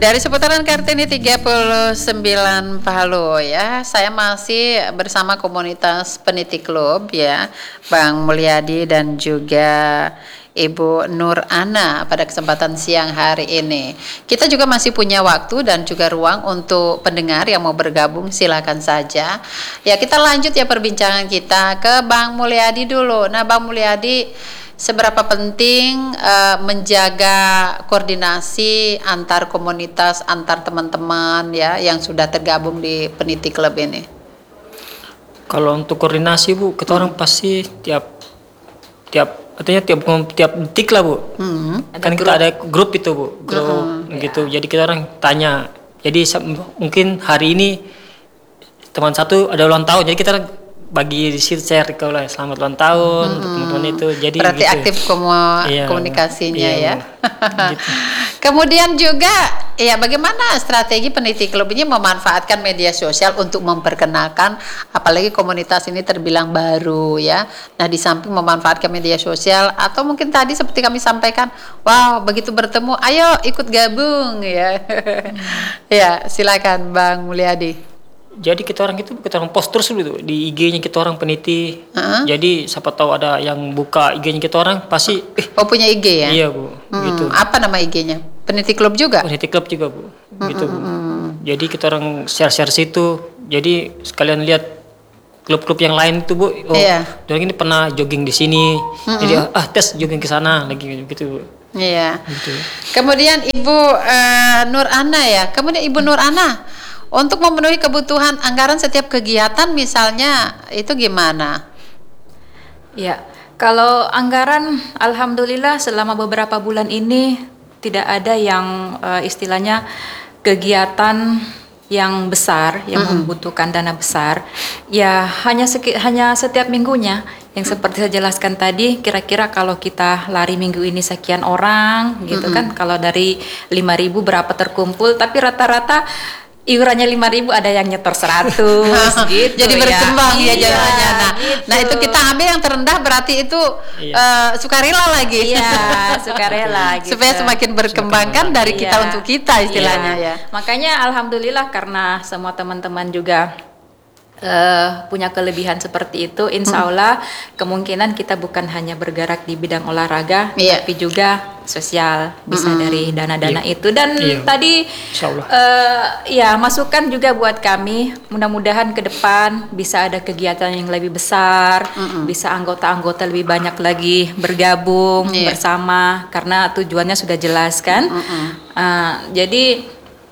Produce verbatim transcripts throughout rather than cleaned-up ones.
Dari seputaran Kartini tiga puluh sembilan Palu ya, saya masih bersama komunitas peniti klub ya, Bang Mulyadi dan juga Ibu Nur Ana pada kesempatan siang hari ini. Kita juga masih punya waktu dan juga ruang untuk pendengar yang mau bergabung, silakan saja. Ya, kita lanjut ya perbincangan kita ke Bang Mulyadi dulu. Nah, Bang Mulyadi, seberapa penting uh, menjaga koordinasi antar komunitas, antar teman-teman ya yang sudah tergabung di peniti klub ini? Kalau untuk koordinasi Bu, kita orang pasti tiap tiap artinya tiap tiap detik lah Bu. Hmm. Kan kita ada grup itu Bu, grup hmm, gitu. Ya. Jadi kita orang tanya. Jadi mungkin hari ini teman satu ada ulang tahun, jadi kita bagi di situ share kalau lah selamat ulang tahun hmm, untuk teman-teman itu. Jadi berarti gitu. Aktif komu- iya, komunikasinya iya, ya. Gitu. Kemudian juga ya bagaimana strategi peniti klub ini memanfaatkan media sosial untuk memperkenalkan, apalagi komunitas ini terbilang baru ya. Nah, di samping memanfaatkan media sosial atau mungkin tadi seperti kami sampaikan, wow begitu bertemu ayo ikut gabung ya. Ya silakan Bang Mulyadi. Jadi kita orang itu kita orang post terus dulu di I G-nya kita orang peniti. Uh-huh. Jadi siapa tahu ada yang buka I G-nya kita orang pasti. Eh, oh punya I G ya? Iya Bu. Hmm, gitu. Apa nama I G-nya? Peniti klub juga? Peniti klub juga Bu. Gitu Bu. Hmm. Jadi kita orang share-share situ. Jadi sekalian lihat klub-klub yang lain itu Bu. Oh, yeah. Orang ini pernah jogging di sini. Mm-hmm. Jadi ah tes jogging ke sana lagi gitu Bu. Iya. Gitu. Kemudian Ibu uh, Nur Ana ya. Kemudian Ibu Nur Ana, untuk memenuhi kebutuhan anggaran setiap kegiatan misalnya itu gimana? Ya, kalau anggaran alhamdulillah selama beberapa bulan ini tidak ada yang uh, istilahnya kegiatan yang besar yang mm-hmm. membutuhkan dana besar. Ya, hanya seki, hanya setiap minggunya yang seperti saya jelaskan tadi, kira-kira kalau kita lari minggu ini sekian orang gitu mm-hmm. kan, kalau dari lima ribu berapa terkumpul, tapi rata-rata iurannya lima ribu, ada yang nyetor seratus gitu. Jadi berkembang ya, ya jalannya. Nah, gitu. nah itu kita ambil yang terendah berarti itu iya. uh, sukarela lagi. Iya, sukarela gitu. Supaya semakin berkembang kan dari iya. kita untuk kita istilahnya iya. ya. Makanya alhamdulillah karena semua teman-teman juga Uh, punya kelebihan seperti itu, insya Allah hmm. kemungkinan kita bukan hanya bergerak di bidang olahraga, yeah. tapi juga sosial bisa hmm. dari dana-dana yeah. itu. Dan yeah. tadi uh, ya masukan juga buat kami, mudah-mudahan ke depan bisa ada kegiatan yang lebih besar, hmm. bisa anggota-anggota lebih banyak lagi bergabung yeah. bersama, karena tujuannya sudah jelas kan. Hmm. Uh, jadi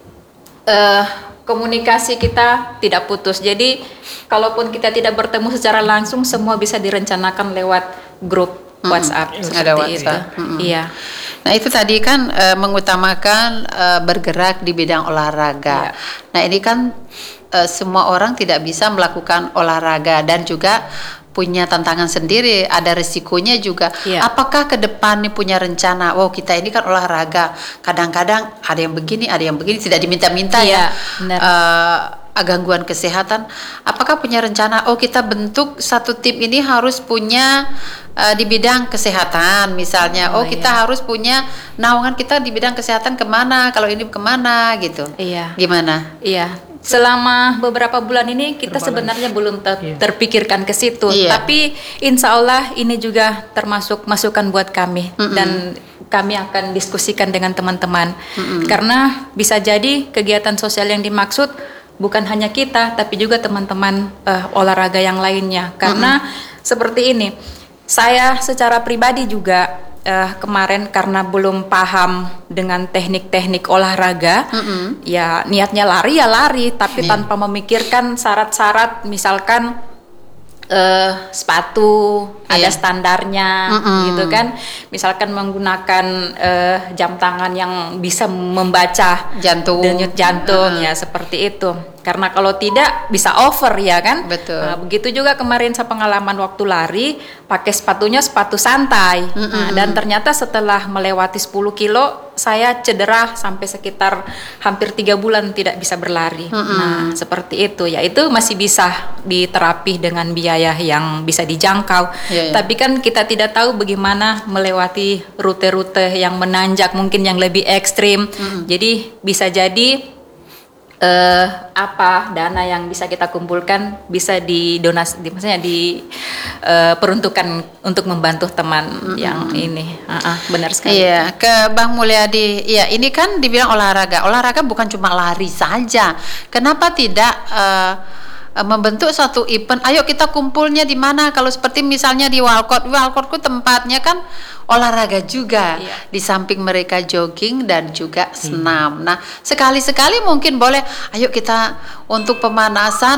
uh, komunikasi kita tidak putus. Jadi kalaupun kita tidak bertemu secara langsung, semua bisa direncanakan lewat grup mm-hmm. WhatsApp. Ada WhatsApp. Mm-hmm. Iya. Nah itu tadi kan e, mengutamakan e, bergerak di bidang olahraga. Yeah. Nah ini kan e, semua orang tidak bisa melakukan olahraga dan juga punya tantangan sendiri, ada resikonya juga. Yeah. Apakah ke depan nih punya rencana? Wow, kita ini kan olahraga. Kadang-kadang ada yang begini, ada yang begini, tidak diminta-minta yeah, ya. Uh, gangguan kesehatan. Apakah punya rencana? Oh, kita bentuk satu tim ini harus punya uh, di bidang kesehatan, misalnya. Oh, oh kita yeah. harus punya naungan kita di bidang kesehatan kemana? Kalau ini kemana gitu? Iya. Yeah. Gimana? Iya. Yeah. Selama beberapa bulan ini kita sebenarnya belum ter- yeah. terpikirkan ke situ, yeah. tapi insya Allah ini juga termasuk masukan buat kami mm-hmm. dan kami akan diskusikan dengan teman-teman mm-hmm. karena bisa jadi kegiatan sosial yang dimaksud bukan hanya kita tapi juga teman-teman uh, olahraga yang lainnya karena mm-hmm. seperti ini, saya secara pribadi juga Uh, kemarin karena belum paham dengan teknik-teknik olahraga, mm-hmm. ya niatnya lari ya lari, tapi yeah. tanpa memikirkan syarat-syarat, misalkan uh, sepatu yeah. ada standarnya, mm-hmm. gitu kan, misalkan menggunakan uh, jam tangan yang bisa membaca jantung, denyut jantung, mm-hmm. ya seperti itu. Karena kalau tidak bisa over ya kan. Betul. Nah, begitu juga kemarin saya pengalaman waktu lari pakai sepatunya sepatu santai. Mm-hmm. Nah, dan ternyata setelah melewati sepuluh kilo saya cedera sampai sekitar hampir tiga bulan tidak bisa berlari. Mm-hmm. Nah seperti itu ya, itu masih bisa diterapi dengan biaya yang bisa dijangkau. Yeah, yeah. Tapi kan kita tidak tahu bagaimana melewati rute-rute yang menanjak mungkin yang lebih ekstrim. Mm-hmm. Jadi bisa jadi Uh, apa dana yang bisa kita kumpulkan bisa didonasi, di, maksudnya diperuntukkan uh, untuk membantu teman mm-hmm. yang ini. Uh-uh, benar sekali. Iya, ke Bang Mulyadi. Iya, ini kan dibilang olahraga. Olahraga bukan cuma lari saja. Kenapa tidak uh, membentuk suatu event? Ayo kita kumpulnya di mana? Kalau seperti misalnya di Walcott, Walcottku tempatnya kan olahraga juga, iya. Di samping mereka jogging dan juga senam. Hmm. Nah, sekali-sekali mungkin boleh, ayo kita untuk pemanasan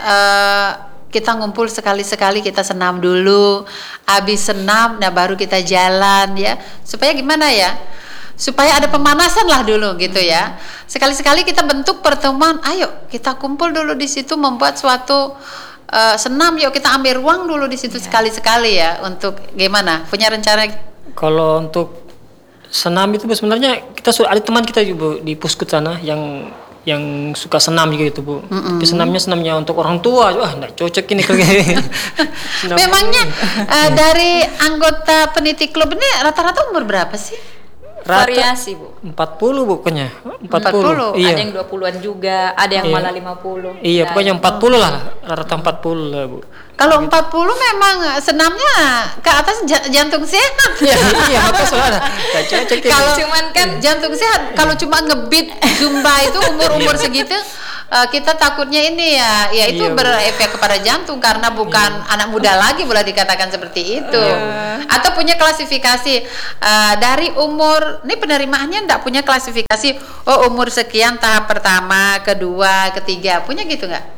uh, kita ngumpul sekali-sekali kita senam dulu. Habis senam, nah baru kita jalan ya. Supaya gimana ya? Supaya ada pemanasan lah dulu gitu ya. Sekali-sekali kita bentuk pertemuan, ayo kita kumpul dulu di situ membuat suatu uh, senam. Yuk kita ambil ruang dulu di situ, yeah. Sekali-sekali ya. Untuk gimana? Punya rencana? Kalau untuk senam itu sebenarnya kita sudah ada teman kita juga di Puskut sana yang yang suka senam juga itu Bu. Mm-hmm. Tapi senamnya senamnya untuk orang tua, wah nggak cocok ini kalau memangnya uh, dari anggota peniti klub ini rata-rata umur berapa sih? Rata, variasi Bu. empat puluh pokoknya. empat puluh. Iya. Ada yang dua puluhan juga, ada yang iya. malah lima puluh. Iya, pokoknya empat puluh lah, rata-rata empat puluh lah Bu. Kalau gitu. empat puluh memang senamnya ke atas j- jantung sehat. Iya, iya, maka soalnya. Kalau cuman kan jantung sehat, kalau cuma ngebit zumba itu umur-umur segitu uh, kita takutnya ini ya, ya itu iya, berefek kepada jantung karena bukan iya. anak muda lagi boleh dikatakan seperti itu. Iya. Atau punya klasifikasi uh, dari umur, ini penerimaannya enggak punya klasifikasi, oh umur sekian tahap pertama, kedua, ketiga, punya gitu enggak?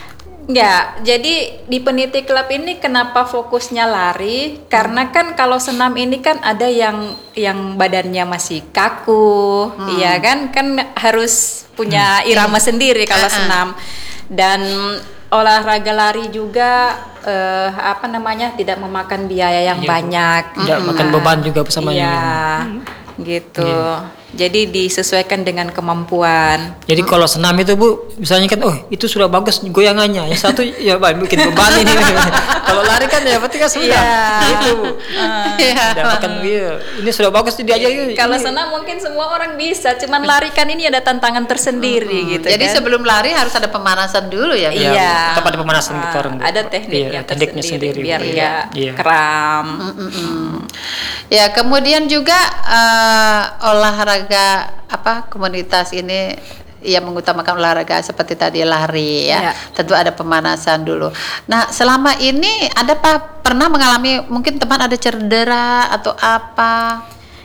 Enggak, jadi di peniti klub ini kenapa fokusnya lari? Karena kan kalau senam ini kan ada yang yang badannya masih kaku, hmm. ya kan, kan harus punya irama hmm. sendiri kalau uh-uh. senam. Dan olahraga lari juga uh, apa namanya tidak memakan biaya yang iya, banyak, tidak hmm. makan beban juga bersamanya. Iya, hmm. gitu. Yeah. Jadi disesuaikan dengan kemampuan. Jadi kalau senam itu Bu, misalnya kan, oh itu sudah bagus goyangannya. Yang satu ya Pak bikin beban ini. Kalau lari kan ya berarti kan sudah. Yeah. Itu Bu. Uh, ya. Kan, ya. Ini sudah bagus diajak. Kalau senam mungkin semua orang bisa, cuman lari kan ini ada tantangan tersendiri hmm. gitu. Jadi kan? Sebelum lari harus ada pemanasan dulu ya. Iya. Ya, tetap ada pemanasan uh, gitu orang. Ada tekniknya, iya, tekniknya sendiri, biar enggak iya. kram. Mm-mm. Ya kemudian juga uh, olahraga apa komunitas ini yang mengutamakan olahraga seperti tadi lari ya, ya. Tentu ada pemanasan dulu. Nah selama ini ada pak pernah mengalami mungkin teman ada cedera atau apa?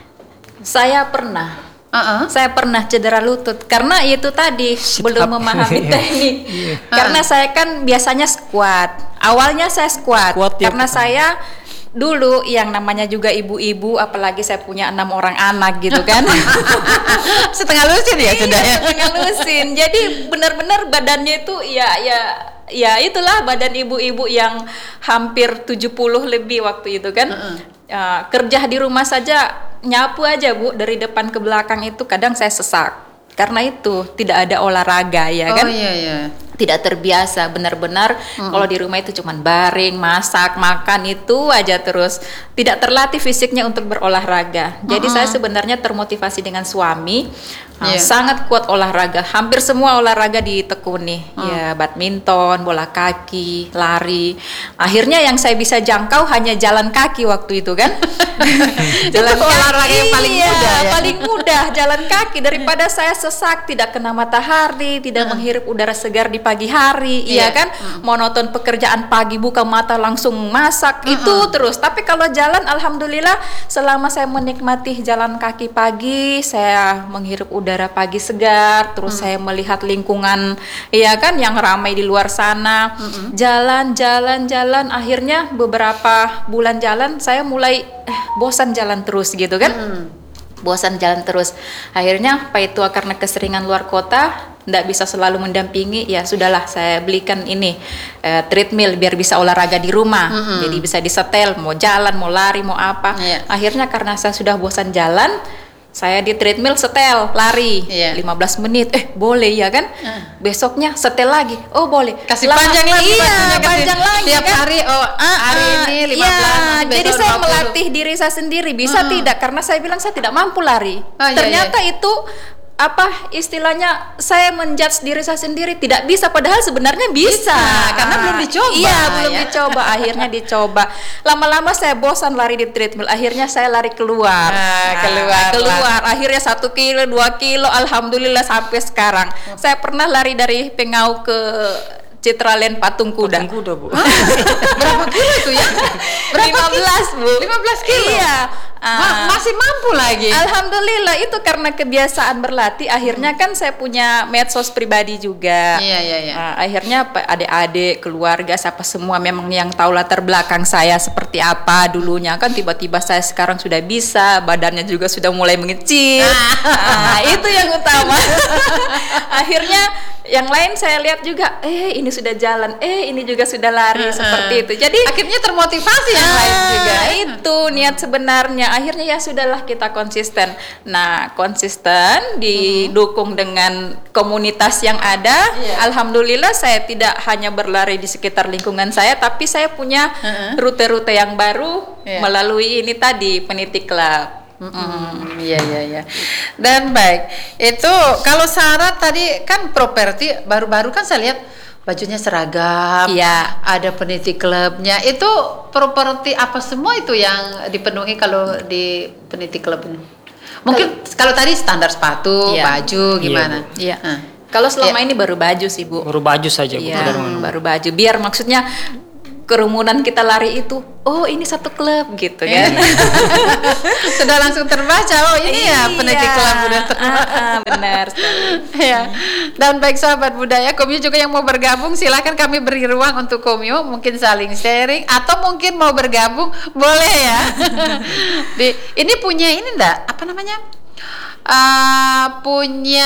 Saya pernah. Uh-uh. Saya pernah cedera lutut karena itu tadi Sit belum up. memahami teknik. yeah. Karena uh. saya kan biasanya squat. Awalnya saya squat, squat karena ya. saya dulu yang namanya juga ibu-ibu, apalagi saya punya enam orang anak gitu kan. Setengah lusin ya sudah ya. Setengah lusin. Jadi benar-benar badannya itu ya ya ya itulah badan ibu-ibu yang hampir tujuh puluh lebih waktu itu kan. Uh-uh. Uh, kerja di rumah saja nyapu aja Bu dari depan ke belakang itu kadang saya sesak. Karena itu tidak ada olahraga ya kan. Oh iya iya. Tidak terbiasa, benar-benar mm-hmm. kalau di rumah itu cuman baring, masak, makan itu aja terus. Tidak terlatih fisiknya untuk berolahraga. Jadi mm-hmm. saya sebenarnya termotivasi dengan suami, yeah. uh, sangat kuat olahraga. Hampir semua olahraga ditekuni. Mm. Ya, badminton, bola kaki, lari. Akhirnya yang saya bisa jangkau hanya jalan kaki waktu itu kan. Jalan kaki, olahraga yang paling iya, mudah ya. Paling mudah jalan kaki daripada saya sesak, tidak kena matahari, tidak mm. menghirup udara segar di pagi hari, yeah. iya kan, mm. monoton pekerjaan pagi buka mata langsung masak mm-hmm. itu terus. Tapi kalau jalan, alhamdulillah, selama saya menikmati jalan kaki pagi, saya menghirup udara pagi segar, terus mm. saya melihat lingkungan, iya kan, yang ramai di luar sana, mm-hmm. jalan, jalan, jalan, akhirnya beberapa bulan jalan, saya mulai eh, bosan jalan terus gitu kan. Mm. bosan jalan terus. Akhirnya Pak Itua karena keseringan luar kota, tidak bisa selalu mendampingi, ya sudahlah saya belikan ini uh, treadmill biar bisa olahraga di rumah. Mm-hmm. Jadi bisa disetel, mau jalan, mau lari, mau apa. Yeah. Akhirnya karena saya sudah bosan jalan, saya di treadmill setel, lari yeah. lima belas menit, eh boleh ya kan? Uh. Besoknya setel lagi, oh boleh. Kasih Lama, panjang lagi, iya, panjang lagi tiap kan? hari, oh uh, hari uh, ini lima belas. Iya, jadi saya dua puluh. Melatih diri saya sendiri, bisa uh. tidak? Karena saya bilang saya tidak mampu lari. Oh, ternyata iya, iya. itu apa istilahnya, saya menjudge diri saya sendiri tidak bisa, padahal sebenarnya bisa, bisa karena belum dicoba. Iya, belum ya? dicoba. Akhirnya dicoba. Lama-lama saya bosan lari di treadmill. Akhirnya saya lari keluar. Nah, keluar. Nah, keluar. Akhirnya satu kilo, dua kilo. Alhamdulillah sampai sekarang. Hmm. Saya pernah lari dari Pengau ke Citraland Patung Kuda. Patung Kuda, Bu. Berapa kilo itu ya? Berapa lima belas, Bu. lima belas kilo. Iya. Ma- masih mampu lagi. Alhamdulillah, itu karena kebiasaan berlatih. Akhirnya hmm. kan saya punya medsos pribadi juga. Iya, iya, iya. Nah, akhirnya adik-adik, keluarga, siapa semua memang yang tahu latar belakang saya seperti apa dulunya kan, tiba-tiba saya sekarang sudah bisa, badannya juga sudah mulai mengecil. Nah, itu yang utama. Akhirnya yang lain saya lihat juga, eh ini sudah jalan, eh ini juga sudah lari, uh-huh. seperti itu. Jadi akhirnya termotivasi yang ah, lain juga. Itu niat sebenarnya. Akhirnya ya sudahlah, kita konsisten. Nah, konsisten didukung uh-huh. dengan komunitas yang ada. Yeah. Alhamdulillah saya tidak hanya berlari di sekitar lingkungan saya, tapi saya punya uh-huh. rute-rute yang baru yeah. melalui ini tadi, Peniti Club. Hmm, iya iya iya. Dan baik, itu kalau syarat tadi kan properti, baru-baru kan saya lihat bajunya seragam, iya. ada Peniti Clubnya. Itu properti apa semua itu yang dipenuhi kalau di Peniti Club ini? Mungkin kalau, kalau tadi standar sepatu, iya. baju gimana? Iya. iya. Kalau selama iya. ini baru baju sih, Bu. Baru baju saja, Bu. Iya, baru baju. Biar maksudnya kerumunan kita lari itu, oh ini satu klub gitu kan. Sudah langsung terbaca, oh ini iya, ya Peniti Club udah terbaca. Uh, uh, benar sekali. Ya. Dan baik sahabat budaya, Komio juga yang mau bergabung silakan, kami beri ruang untuk Komio mungkin saling sharing atau mungkin mau bergabung boleh ya. Di, ini punya ini enggak apa namanya? Uh, punya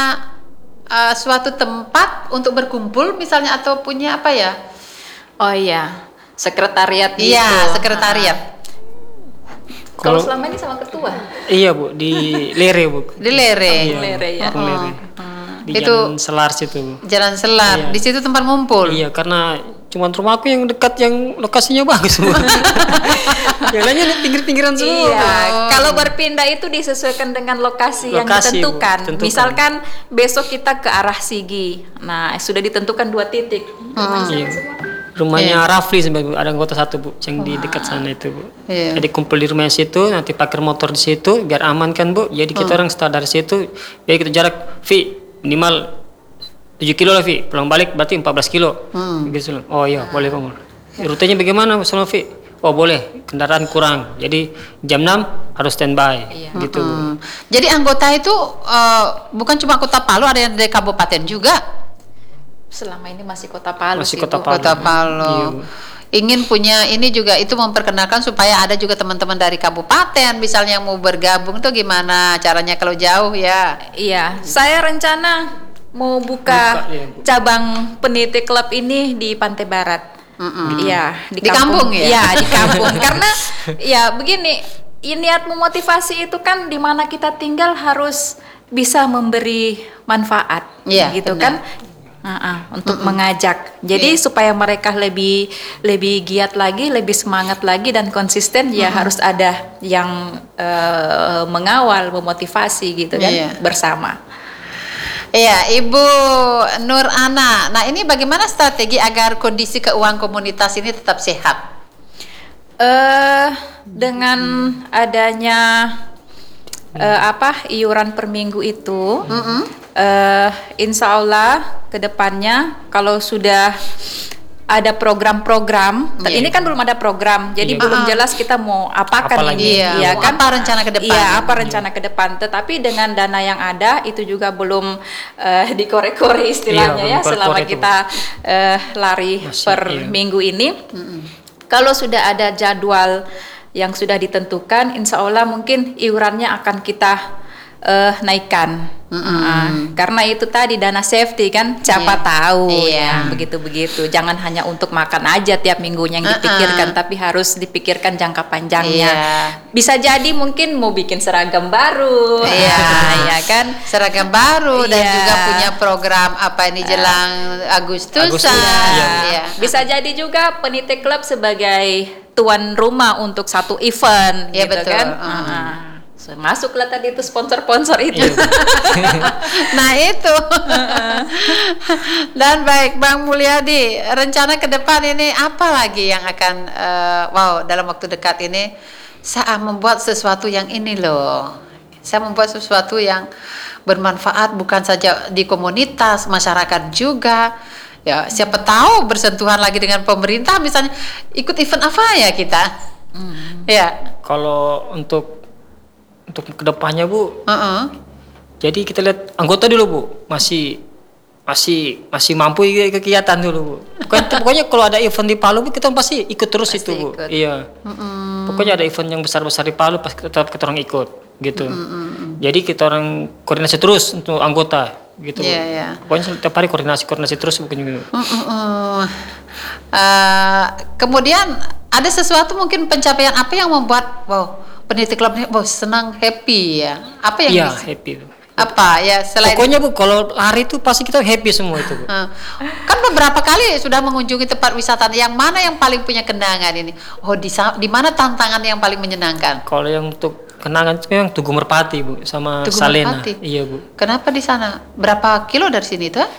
uh, suatu tempat untuk berkumpul misalnya, atau punya apa ya? Oh iya, sekretariat gitu. Iya, sekretariat. Kalau selama ini sama ketua? Iya, Bu, di Lere, Bu. Di Lere. Oh, iya, Lere ya. Oh. Lere. Hmm. Di itu Jalan Selar situ, Bu. Jalan Selar. Iya. Di situ tempat ngumpul. Iya, karena cuma rumah aku yang dekat, yang lokasinya bagus, Bu. Yang lainnya di pinggir-pinggiran semua. Iya. Oh. Kalau berpindah itu disesuaikan dengan lokasi, lokasi yang ditentukan. Bu, Misalkan besok kita ke arah Sigi. Nah, sudah ditentukan dua titik. Hmm. Iya. Rumahnya yeah. Rafli sebagai ada anggota satu, Bu, yang di dekat sana itu, Bu. Yeah. Jadi kumpul di rumahnya situ, nanti parkir motor di situ biar aman kan, Bu. Jadi kita hmm. orang start dari situ, jadi kita jarak Vi minimal tujuh kilo lah, Vi. Pulang balik berarti empat belas kilo. Hmm. Gitu. Oh iya, boleh, Bang. Rutenya bagaimana sama Vi? Oh boleh, kendaraan kurang. Jadi jam enam harus standby. Iya. Gitu. Hmm. Jadi anggota itu uh, bukan cuma Kota Palu, ada yang dari kabupaten juga. Selama ini masih Kota Palu. Masih sih, Kota Palu. Kota Palu. Iya. Ingin punya ini juga, itu memperkenalkan supaya ada juga teman-teman dari kabupaten misalnya yang mau bergabung, tuh gimana caranya kalau jauh ya? Iya, saya rencana mau buka, buka ya, cabang Peniti Club ini di Pantai Barat. Iya, di, di kampung, kampung ya. Iya, di kampung. Karena ya begini, niat memotivasi itu kan di mana kita tinggal harus bisa memberi manfaat, ya, gitu benar. Kan. Uh-uh, untuk mm-hmm. mengajak, jadi yeah. supaya mereka lebih lebih giat lagi, lebih semangat lagi dan konsisten, mm-hmm. ya harus ada yang uh, mengawal, memotivasi gitu kan, yeah. bersama. Iya, Ibu Nur Ana. Nah, ini bagaimana strategi agar kondisi keuangan komunitas ini tetap sehat? Uh, dengan adanya uh, apa iuran per minggu itu. Mm-hmm. Uh, insya Allah kedepannya kalau sudah ada program-program, yeah. ini kan belum ada program, jadi yeah. belum jelas kita mau apakan apa ini, iya. ya kan? Apa rencana ke depan? Iya, apa rencana ke depan? Tetapi dengan dana yang ada itu juga belum uh, dikorek-korek istilahnya, iya, ya, selama itu. Kita uh, lari Masih, per iya. minggu ini. Mm-hmm. Kalau sudah ada jadwal yang sudah ditentukan, insya Allah mungkin iurannya akan kita uh, naikkan. Mm-hmm. Nah, karena itu tadi dana safety kan, siapa yeah. tahu yeah. ya begitu-begitu. Jangan hanya untuk makan aja tiap minggunya yang dipikirkan, uh-uh. tapi harus dipikirkan jangka panjangnya. Yeah. Bisa jadi mungkin mau bikin seragam baru, yeah. ya kan? Seragam baru dan yeah. juga punya program apa ini jelang uh, Agustusan. Agustus, yeah. Yeah. Bisa jadi juga Peniti Club sebagai tuan rumah untuk satu event, yeah, gitu betul. kan? Uh-huh. Uh-huh. Masuklah tadi itu sponsor-sponsor itu. Nah itu. Dan baik Bang Mulyadi, rencana ke depan ini apa lagi yang akan uh, wow dalam waktu dekat ini saya membuat sesuatu yang ini loh. Saya membuat sesuatu yang bermanfaat bukan saja di komunitas, masyarakat juga. Ya, siapa tahu bersentuhan lagi dengan pemerintah, misalnya ikut event apa ya kita. Hmm. Ya. Kalau untuk untuk kedepannya Bu, uh-uh. jadi kita lihat anggota dulu Bu, masih masih masih mampu kegiatan dulu Bu. Pokoknya, pokoknya kalau ada event di Palu Bu, kita pasti ikut terus pasti itu Bu. Ikut. Iya. Uh-uh. Pokoknya ada event yang besar-besar di Palu, pasti tetap kita orang ikut gitu. Uh-uh. Jadi kita orang koordinasi terus untuk anggota gitu. Yeah, Bu. yeah. Pokoknya setiap hari koordinasi koordinasi terus bukan gitu. Uh-uh. Uh, kemudian ada sesuatu mungkin pencapaian apa yang membuat wow Peniti Club ini bos senang, happy ya. Apa yang Iya, bisa? happy. Apa ya selain pokoknya Bu, kalau lari itu pasti kita happy semua itu Bu. Kan beberapa kali sudah mengunjungi tempat wisata. Yang mana yang paling punya kenangan ini? Oh, di di mana tantangan yang paling menyenangkan? Kalau yang untuk kenangan itu yang Tugu Merpati Bu sama Tugu Salena. Merpati. Iya Bu. Kenapa di sana? Berapa kilo dari sini tuh?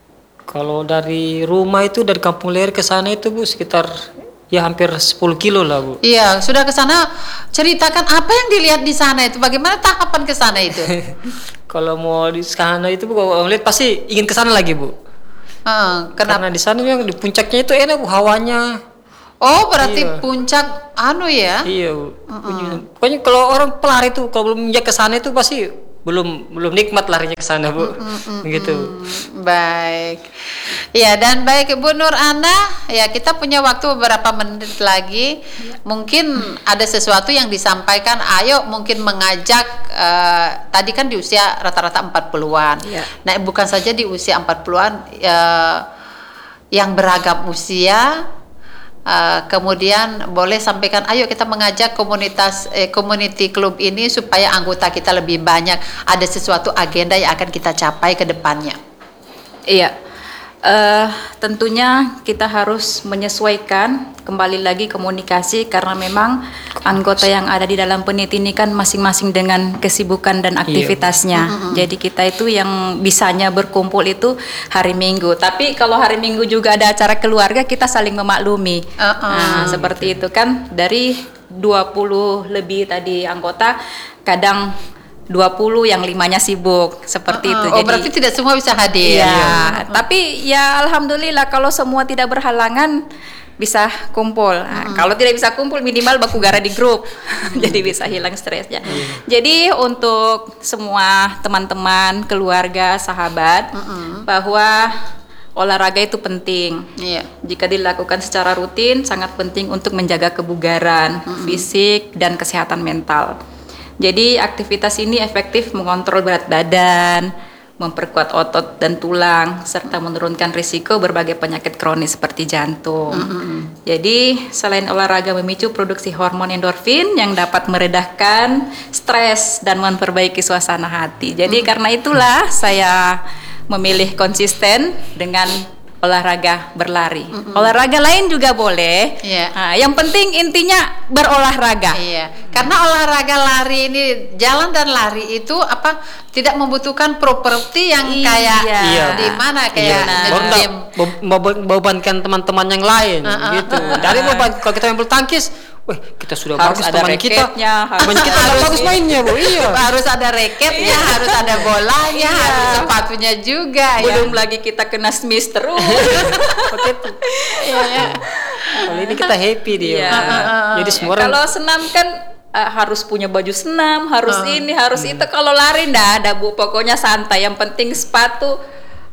Kalau dari rumah itu dari Kampung Ler ke sana itu Bu sekitar ya hampir sepuluh kilo lah Bu. Iya, sudah ke sana. Ceritakan apa yang dilihat di sana itu. Bagaimana tahapan ke sana itu? Kalau mau di sana itu Bu, kalau lihat pasti ingin ke sana lagi Bu. Uh, Karena di sana yang di puncaknya itu enak Bu, hawanya. Oh, berarti iya. puncak anu ya? Iya Bu. Uh-uh. Pokoknya kalau orang pelari itu kalau belum injak ke sana itu pasti belum belum nikmat larinya ke sana Bu. Mm-mm, begitu. Baik. Ya, dan baik Bu Nur Ana, ya kita punya waktu beberapa menit lagi. Mungkin ada sesuatu yang disampaikan, ayo mungkin mengajak uh, tadi kan di usia rata-rata empat puluhan. Yeah. Nah, bukan saja di usia empat puluhan uh, yang beragam usia. Uh, kemudian boleh sampaikan, ayo kita mengajak komunitas eh, community club ini supaya anggota kita lebih banyak, ada sesuatu agenda yang akan kita capai ke depannya. Iya, uh, tentunya kita harus menyesuaikan kembali lagi komunikasi karena memang anggota yang ada di dalam Peniti ini kan masing-masing dengan kesibukan dan aktivitasnya. Iya. Mm-hmm. Jadi kita itu yang bisanya berkumpul itu hari Minggu. Tapi kalau hari Minggu juga ada acara keluarga, kita saling memaklumi. Uh-uh. Nah, seperti itu kan, dari dua puluh lebih tadi anggota, kadang dua puluh yang limanya sibuk seperti uh-uh. itu. Oh, jadi berarti tidak semua bisa hadir. Ya, uh-uh. Tapi ya alhamdulillah kalau semua tidak berhalangan bisa kumpul. Nah, mm-hmm. Kalau tidak bisa kumpul minimal baku gara di grup. Mm-hmm. Jadi bisa hilang stresnya. Mm-hmm. Jadi untuk semua teman-teman, keluarga, sahabat, mm-hmm. bahwa olahraga itu penting. Yeah. Jika dilakukan secara rutin sangat penting untuk menjaga kebugaran, mm-hmm. fisik dan kesehatan mental. Jadi aktivitas ini efektif mengontrol berat badan, memperkuat otot dan tulang, serta menurunkan risiko berbagai penyakit kronis seperti jantung. Mm-hmm. Jadi selain olahraga memicu produksi hormon endorfin yang dapat meredahkan stres dan memperbaiki suasana hati. Jadi mm-hmm. karena itulah saya memilih konsisten dengan olahraga berlari. Mm-hmm. Olahraga lain juga boleh. Yeah. Nah, yang penting intinya berolahraga. Iya. Karena olahraga lari ini, jalan dan lari itu apa tidak membutuhkan properti yang iya. kayak iya. di mana kayak iya. membebankan teman-teman yang lain uh-uh. gitu. Dari beban kalau kita main bulu tangkis, wah kita sudah harus bagus ada teman kita, harus kita harus bagus mainnya Bu. Iya. Harus ada raketnya, harus ada bolanya, iya. harus sepatunya juga. Belum ya. lagi kita kena smash terus. Begitu. Iya ya. Kalau ini kita happy dia. Iya. Jadi semua orang. Kalau senam kan uh, harus punya baju senam, harus uh. ini, harus hmm. itu. Kalau lari ndak ada Bu, pokoknya santai. Yang penting sepatu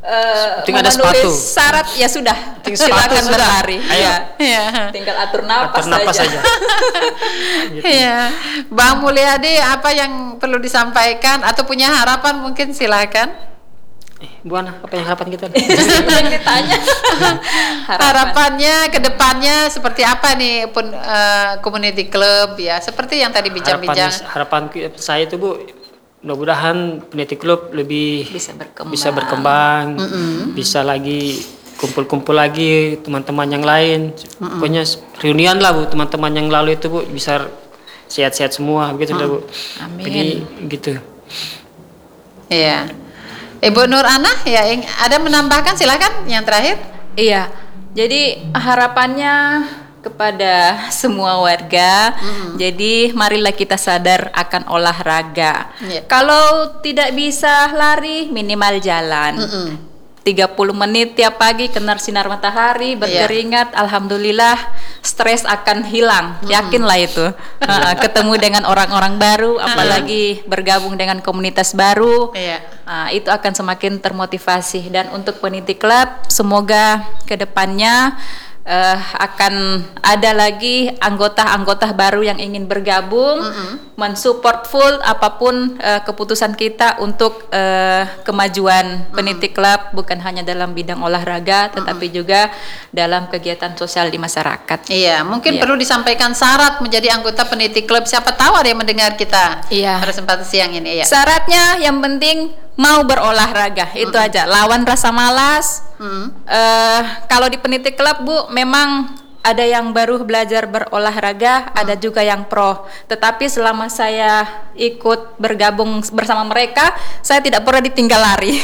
uh, Penting ada memenuhi sepatu. syarat ya sudah. Penting sepatu Silakan sudah. berlari. Ayo. Ya. Iya. Tinggal atur napas, Atur napas saja. saja. Gitu. Iya. Bang Mulyadi, apa yang perlu disampaikan atau punya harapan mungkin silakan. Eh, Bu Ana, apa yang harapan kita? Yang ditanya. Harapan. Harapannya ke depannya seperti apa nih pun uh, community club ya, seperti yang tadi bincang-bincang. Harapan, harapan saya itu Bu, mudah-mudahan Peniti Club lebih Bisa berkembang. bisa berkembang, Mm-mm. bisa lagi kumpul-kumpul lagi teman-teman yang lain. Mm-mm. Pokoknya reunian lah Bu, teman-teman yang lalu itu Bu bisa sehat-sehat semua begitu lah Bu. Amin. Jadi gitu. Iya. Ibu Nur Ana ya, yang ada menambahkan silakan yang terakhir. Iya, jadi harapannya kepada semua warga, mm-hmm. jadi marilah kita sadar akan olahraga. Yeah. Kalau tidak bisa lari, minimal jalan. Mm-mm. tiga puluh menit tiap pagi kena sinar matahari, berkeringat, alhamdulillah stres akan hilang. Mm-hmm. Yakinlah itu. uh, ketemu dengan orang-orang baru, apalagi bergabung dengan komunitas baru. Iya. Uh, itu akan semakin termotivasi. Dan untuk Peniti Club, semoga kedepannya uh, akan ada lagi anggota-anggota baru yang ingin bergabung, mm-hmm. mensupport full apapun uh, keputusan kita untuk uh, kemajuan mm-hmm. Peniti Club, bukan hanya dalam bidang olahraga, tetapi mm-hmm. juga dalam kegiatan sosial di masyarakat. Iya, mungkin Iya. perlu disampaikan syarat menjadi anggota Peniti Club. Siapa tahu ada yang mendengar kita Iya. pada kesempatan siang ini ya. Syaratnya yang penting mau berolahraga, itu Mm-mm. aja. Lawan rasa malas. Hmm. Eh, kalau di Peniti Club Bu, memang ada yang baru belajar berolahraga, hmm. ada juga yang pro. Tetapi selama saya ikut bergabung bersama mereka, saya tidak pernah ditinggal lari.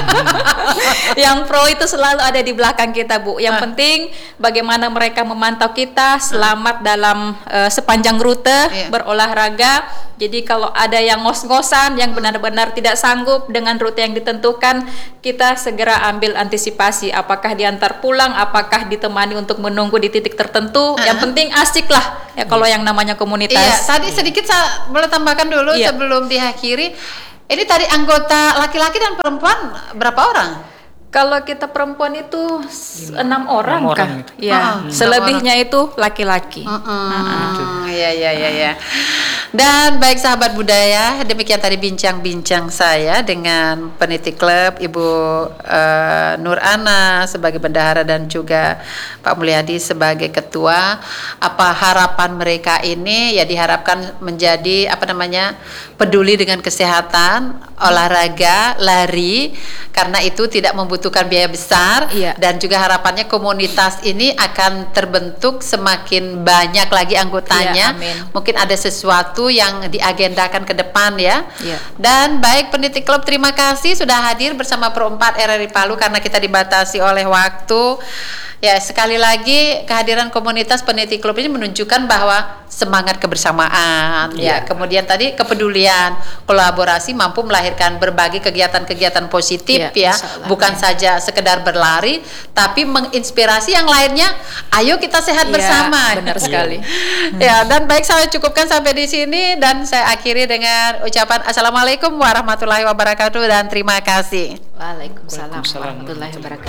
Yang pro itu selalu ada di belakang kita Bu. Yang Ah. penting bagaimana mereka memantau kita selamat dalam eh, sepanjang rute Iya. berolahraga. Jadi kalau ada yang ngos-ngosan, yang benar-benar tidak sanggup dengan rute yang ditentukan, kita segera ambil antisipasi. Apakah diantar pulang, apakah ditemani untuk menunggu di titik tertentu. Uh-huh. Yang penting asik lah ya kalau yang namanya komunitas. Iya, tadi sedikit saya boleh tambahkan dulu Iya. sebelum diakhiri. Ini tadi anggota laki-laki dan perempuan berapa orang? Kalau kita perempuan itu s- enam orang Enam kah? orang itu. Ya, Ah, selebihnya itu laki-laki. Mm-mm. Iya, iya, iya, iya. Dan baik sahabat budaya, demikian tadi bincang-bincang saya dengan Peniti Club, Ibu eh, Nur Ana sebagai bendahara dan juga Pak Mulyadi sebagai ketua. Apa harapan mereka ini? Ya diharapkan menjadi apa namanya peduli dengan kesehatan, olahraga, lari, karena itu tidak membutuhkan biaya besar. Iya. Dan juga harapannya komunitas ini akan terbentuk semakin banyak lagi anggotanya. Iya, amin. Mungkin ada sesuatu yang diagendakan ke depan ya. Iya. Dan baik Peniti Club, terima kasih sudah hadir bersama Pro empat R R I Palu karena kita dibatasi oleh waktu. Ya, sekali lagi kehadiran komunitas Peniti Club ini menunjukkan bahwa semangat kebersamaan, ya, Iya. kemudian tadi kepedulian, kolaborasi mampu melahirkan berbagai kegiatan-kegiatan positif ya, Iya, insyaallah. bukan saja sekedar berlari, tapi menginspirasi yang lainnya. Ayo kita sehat Iya, bersama. benar sekali. Ya, dan baik saya cukupkan sampai di sini dan saya akhiri dengan ucapan Assalamualaikum warahmatullahi wabarakatuh dan terima kasih. Waalaikumsalam Waalaikumsalam warahmatullahi wabarakatuh.